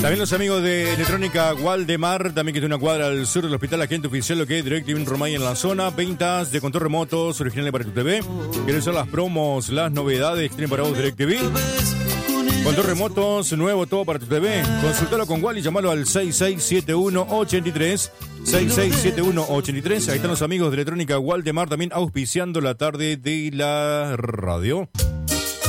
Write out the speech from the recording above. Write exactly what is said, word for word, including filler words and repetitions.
También los amigos de Electrónica Waldemar, también que tiene una cuadra al sur del hospital, agente oficial, lo que es DirecTV Romay en la zona. Ventas de control remotos originales para tu T V. ¿Quieres ver las promos, las novedades que tienen para vos DirecTV? Control remotos, nuevo todo para tu T V. Consultalo con Wally, llamalo al seis seis siete uno ocho tres. seis seis siete uno ocho tres. Ahí están los amigos de Electrónica Waldemar también auspiciando la tarde de la radio.